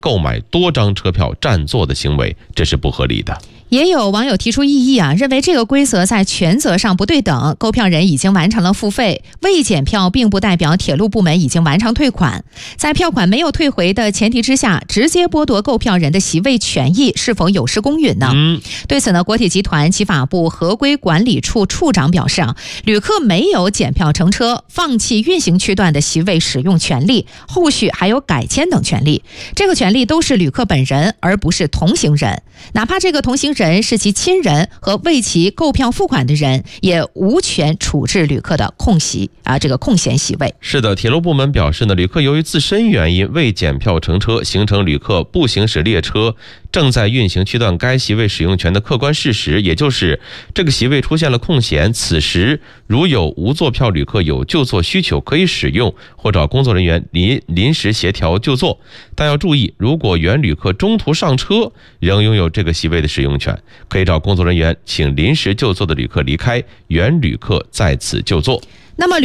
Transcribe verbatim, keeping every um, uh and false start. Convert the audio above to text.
购买多张车票占座的行为，这是不合理的。 也有网友提出异议啊，认为这个规则在权责上不对等，购票人已经完成了付费，未检票并不代表铁路部门已经完成退款，在票款没有退回的前提之下，直接剥夺购票人的席位权益，是否有失公允呢？ 嗯， 对此呢，国铁集团企法部合规管理处处长表示啊，旅客没有检票乘车，放弃运行区段的席位使用权利，后续还有改签等权利，这个权利都是旅客本人，而不是同行人，哪怕这个同行人人是其亲人和为其购票付款的人，也无权处置旅客的空席啊，这个空闲席位。 是的，铁路部门表示呢，旅客由于自身原因未检票乘车，形成旅客不行驶列车正在运行区段该席位使用权的客观事实，也就是这个席位出现了空闲，此时如有无座票旅客有就座需求可以使用，或找工作人员临临时协调就座。但要注意，如果原旅客中途上车仍拥有这个席位的使用权，可以找工作人员请临时就座的旅客离开，原旅客在此就座。 那么